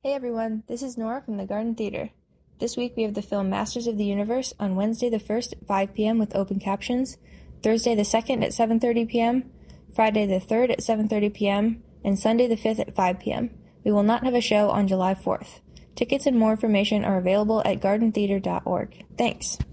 Hey everyone, this is Nora from the Garden Theater. This week we have the film Masters of the Universe on Wednesday the 1st at 5 p.m. with open captions, Thursday the 2nd at 7:30 p.m., Friday the 3rd at 7:30 p.m., and Sunday the 5th at 5 p.m. We will not have a show on July 4th. Tickets and more information are available at gardentheater.org. Thanks!